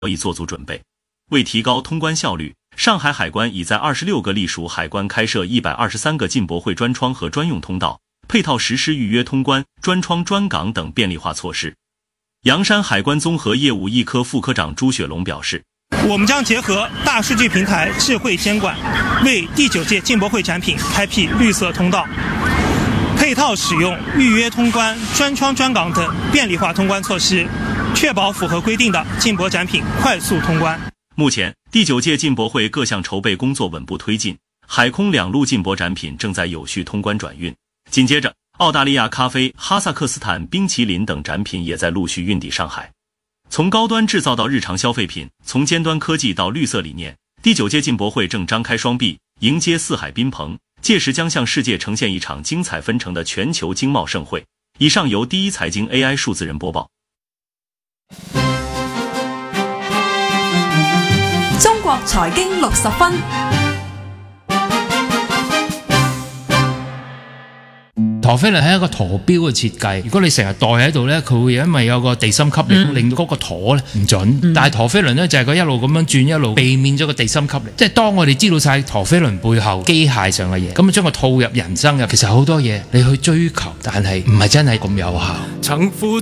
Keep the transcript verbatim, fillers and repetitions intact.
已做足准备。为提高通关效率，上海海关已在二十六个隶属海关开设一百二十三个进博会专窗和专用通道，配套实施预约通关、专窗专岗等便利化措施。洋山海关综合业务一科副科长朱雪龙表示， 我们将结合大数据平台智慧监管，为第九届进博会展品开辟绿色通道，配套使用预约通关、专窗专岗等便利化通关措施，确保符合规定的进博展品快速通关。 目前，第九届进博会各项筹备工作稳步推进，海空两路进博展品正在有序通关转运。紧接着，澳大利亚咖啡、哈萨克斯坦冰淇淋等展品也在陆续运抵上海。从高端制造到日常消费品，从尖端科技到绿色理念，第九届进博会正张开双臂，迎接四海宾朋，届时将向世界呈现一场精彩纷呈的全球经贸盛会。以上由第一财经 A I 数字人播报。 中國財經六十分。 陀飛輪係一個陀錶嘅設計，如果你成日袋喺度呢，佢會因為有個地心吸力，嗯、令到嗰個陀呢唔準。嗯、但係陀飛輪呢，就係佢一路咁樣轉，一路避免咗個地心吸力。即係當我哋知道晒陀飛輪背後機械上嘅嘢，咁將佢套入人生嘅，其實好多嘢你去追求，但係唔係真係咁有效。